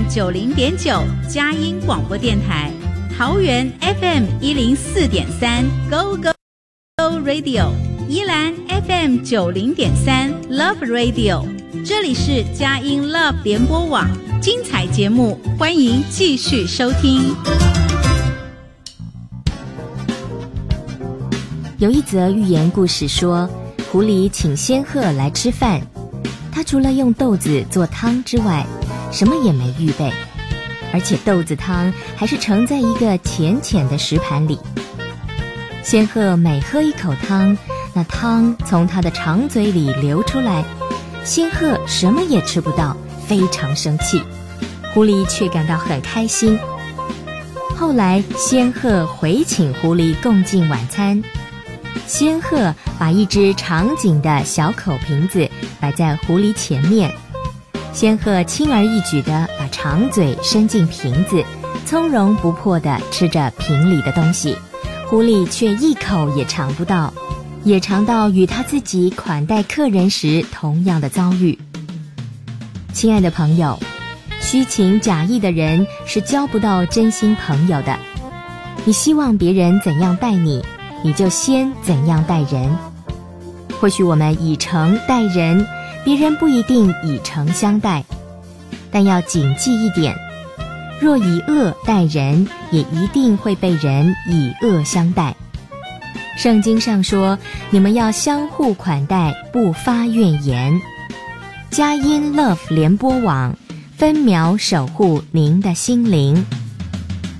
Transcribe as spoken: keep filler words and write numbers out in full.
九零点九佳音广播电台，桃园 F M 一零四点三 Go Go Go Radio， 宜兰 F M 九零点三 Love Radio， 这里是佳音 Love 联播网，精彩节目欢迎继续收听。 有一则寓言故事说，狐狸请仙鹤来吃饭，他除了用豆子做汤之外，什么也没预备，而且豆子汤还是盛在一个浅浅的石盘里。仙鹤每喝一口汤，那汤从他的长嘴里流出来，仙鹤什么也吃不到，非常生气。狐狸却感到很开心。后来仙鹤回请狐狸共进晚餐，仙鹤把一只长颈的小口瓶子摆在狐狸前面，仙鹤轻而易举地把长嘴伸进瓶子，从容不迫地吃着瓶里的东西，狐狸却一口也尝不到，也尝到与他自己款待客人时同样的遭遇。亲爱的朋友，虚情假意的人是交不到真心朋友的。你希望别人怎样待你，你就先怎样待人。或许我们以诚待人，别人不一定以诚相待，但要谨记一点，若以恶待人，也一定会被人以恶相待。圣经上说，你们要相互款待，不发怨言。佳音 Love 联播网，分秒守护您的心灵。